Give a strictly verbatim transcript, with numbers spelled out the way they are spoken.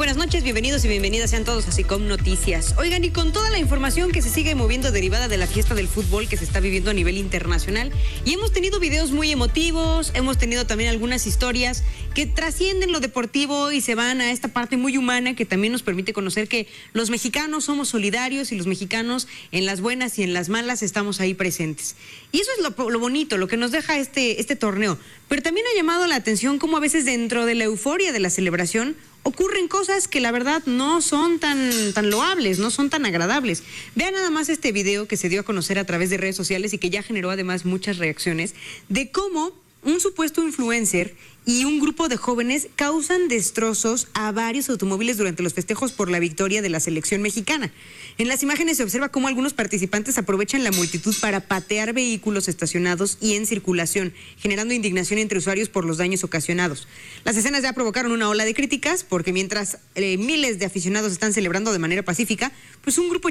buenas noches, bienvenidos y bienvenidas sean todos a SICOM Noticias. Oigan, y con toda la información que se sigue moviendo derivada de la fiesta del fútbol que se está viviendo a nivel internacional, y hemos tenido videos muy emotivos, hemos tenido también algunas historias que trascienden lo deportivo y se van a esta parte muy humana que también nos permite conocer que los mexicanos somos solidarios y los mexicanos en las buenas y en las malas estamos ahí presentes. Y eso es lo, lo bonito, lo que nos deja este, este torneo. Pero también ha llamado la atención cómo a veces dentro de la euforia de la celebración ocurren cosas que la verdad no son tan, tan loables, no son tan agradables. Vean nada más este video que se dio a conocer a través de redes sociales y que ya generó además muchas reacciones de cómo un supuesto influencer y un grupo de jóvenes causan destrozos a varios automóviles durante los festejos por la victoria de la selección mexicana. En las imágenes se observa cómo algunos participantes aprovechan la multitud para patear vehículos estacionados y en circulación, generando indignación entre usuarios por los daños ocasionados. Las escenas ya provocaron una ola de críticas porque mientras eh, miles de aficionados están celebrando de manera pacífica, pues un grupo